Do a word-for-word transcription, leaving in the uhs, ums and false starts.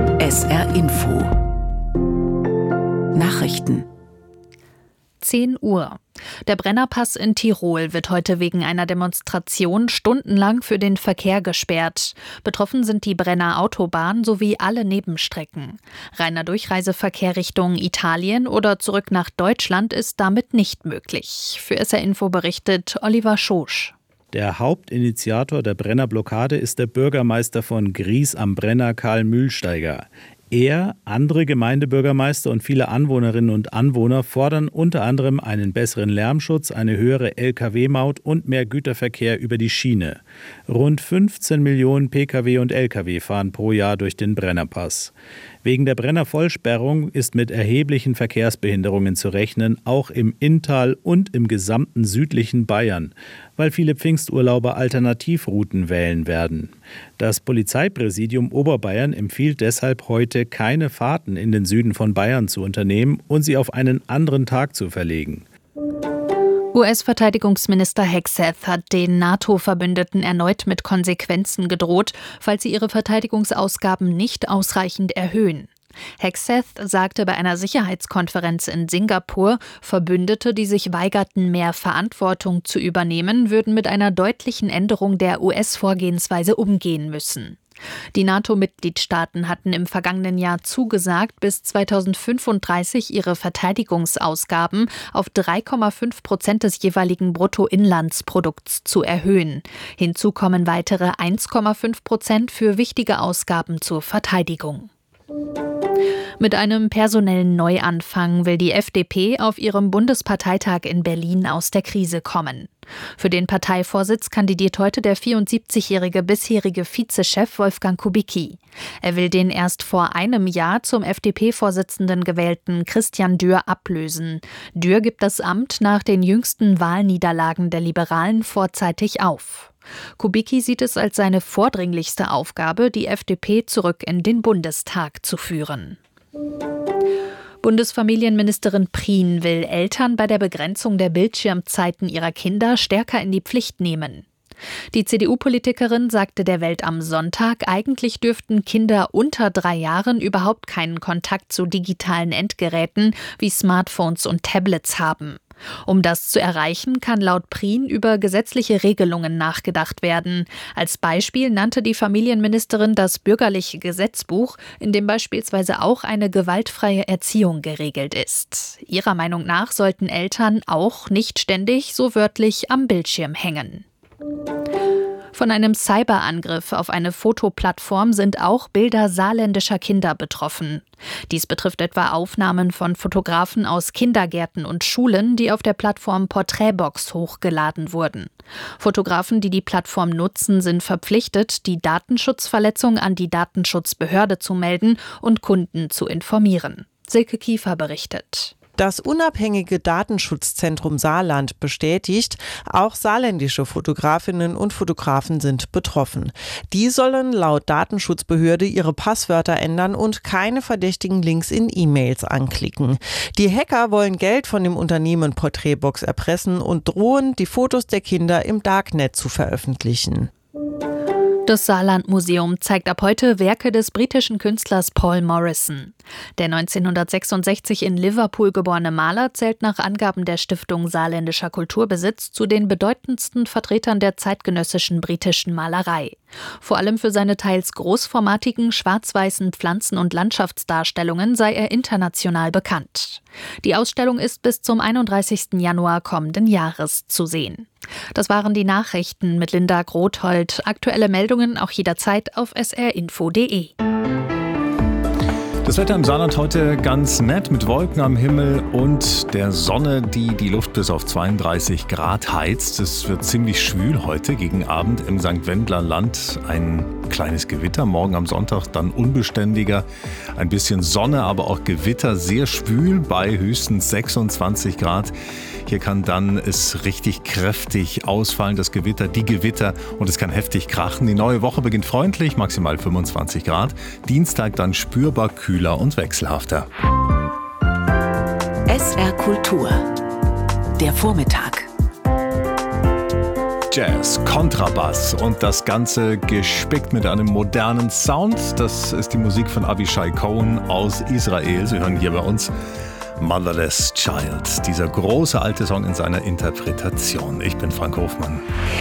S R Info Nachrichten zehn Uhr. Der Brennerpass in Tirol wird heute wegen einer Demonstration stundenlang für den Verkehr gesperrt. Betroffen sind die Brenner Autobahn sowie alle Nebenstrecken. Reiner Durchreiseverkehr Richtung Italien oder zurück nach Deutschland ist damit nicht möglich. Für S R Info berichtet Oliver Schosch. Der Hauptinitiator der Brennerblockade ist der Bürgermeister von Gries am Brenner, Karl Mühlsteiger. Er, andere Gemeindebürgermeister und viele Anwohnerinnen und Anwohner fordern unter anderem einen besseren Lärmschutz, eine höhere L K W-Maut und mehr Güterverkehr über die Schiene. Rund fünfzehn Millionen P K W und L K W fahren pro Jahr durch den Brennerpass. Wegen der Brenner-Vollsperrung ist mit erheblichen Verkehrsbehinderungen zu rechnen, auch im Inntal und im gesamten südlichen Bayern, weil viele Pfingsturlauber Alternativrouten wählen werden. Das Polizeipräsidium Oberbayern empfiehlt deshalb heute, keine Fahrten in den Süden von Bayern zu unternehmen und sie auf einen anderen Tag zu verlegen. U S-Verteidigungsminister Hegseth hat den NATO-Verbündeten erneut mit Konsequenzen gedroht, falls sie ihre Verteidigungsausgaben nicht ausreichend erhöhen. Hegseth sagte bei einer Sicherheitskonferenz in Singapur, Verbündete, die sich weigerten, mehr Verantwortung zu übernehmen, würden mit einer deutlichen Änderung der U S-Vorgehensweise umgehen müssen. Die NATO-Mitgliedstaaten hatten im vergangenen Jahr zugesagt, bis zweitausendfünfunddreißig ihre Verteidigungsausgaben auf drei Komma fünf Prozent des jeweiligen Bruttoinlandsprodukts zu erhöhen. Hinzu kommen weitere eins Komma fünf Prozent für wichtige Ausgaben zur Verteidigung. Mit einem personellen Neuanfang will die F D P auf ihrem Bundesparteitag in Berlin aus der Krise kommen. Für den Parteivorsitz kandidiert heute der vierundsiebzigjährige bisherige Vizechef Wolfgang Kubicki. Er will den erst vor einem Jahr zum F D P-Vorsitzenden gewählten Christian Dürr ablösen. Dürr gibt das Amt nach den jüngsten Wahlniederlagen der Liberalen vorzeitig auf. Kubicki sieht es als seine vordringlichste Aufgabe, die F D P zurück in den Bundestag zu führen. Bundesfamilienministerin Prien will Eltern bei der Begrenzung der Bildschirmzeiten ihrer Kinder stärker in die Pflicht nehmen. Die C D U-Politikerin sagte der Welt am Sonntag, eigentlich dürften Kinder unter drei Jahren überhaupt keinen Kontakt zu digitalen Endgeräten wie Smartphones und Tablets haben. Um das zu erreichen, kann laut Prien über gesetzliche Regelungen nachgedacht werden. Als Beispiel nannte die Familienministerin das bürgerliche Gesetzbuch, in dem beispielsweise auch eine gewaltfreie Erziehung geregelt ist. Ihrer Meinung nach sollten Eltern auch nicht ständig so wörtlich am Bildschirm hängen. Von einem Cyberangriff auf eine Fotoplattform sind auch Bilder saarländischer Kinder betroffen. Dies betrifft etwa Aufnahmen von Fotografen aus Kindergärten und Schulen, die auf der Plattform Porträtbox hochgeladen wurden. Fotografen, die die Plattform nutzen, sind verpflichtet, die Datenschutzverletzung an die Datenschutzbehörde zu melden und Kunden zu informieren. Silke Kiefer berichtet. Das unabhängige Datenschutzzentrum Saarland bestätigt, auch saarländische Fotografinnen und Fotografen sind betroffen. Die sollen laut Datenschutzbehörde ihre Passwörter ändern und keine verdächtigen Links in E-Mails anklicken. Die Hacker wollen Geld von dem Unternehmen Porträtbox erpressen und drohen, die Fotos der Kinder im Darknet zu veröffentlichen. Das Saarland-Museum zeigt ab heute Werke des britischen Künstlers Paul Morrison. Der neunzehnhundertsechsundsechzig in Liverpool geborene Maler zählt nach Angaben der Stiftung Saarländischer Kulturbesitz zu den bedeutendsten Vertretern der zeitgenössischen britischen Malerei. Vor allem für seine teils großformatigen schwarz-weißen Pflanzen- und Landschaftsdarstellungen sei er international bekannt. Die Ausstellung ist bis zum einunddreißigsten Januar kommenden Jahres zu sehen. Das waren die Nachrichten mit Linda Grothold. Aktuelle Meldungen auch jederzeit auf s r info punkt d e. Das Wetter im Saarland heute ganz nett mit Wolken am Himmel und der Sonne, die die Luft bis auf zweiunddreißig Grad heizt. Es wird ziemlich schwül heute gegen Abend im Sankt Wendler Land. Ein kleines Gewitter, morgen am Sonntag dann unbeständiger. Ein bisschen Sonne, aber auch Gewitter, sehr schwül bei höchstens sechsundzwanzig Grad. Hier kann dann es richtig kräftig ausfallen, das Gewitter, die Gewitter, und es kann heftig krachen. Die neue Woche beginnt freundlich, maximal fünfundzwanzig Grad. Dienstag dann spürbar kühler und wechselhafter. S R Kultur. Der Vormittag. Jazz, Kontrabass und das Ganze gespickt mit einem modernen Sound. Das ist die Musik von Avishai Cohen aus Israel. Sie hören hier bei uns Motherless Child, dieser große alte Song in seiner Interpretation. Ich bin Frank Hofmann.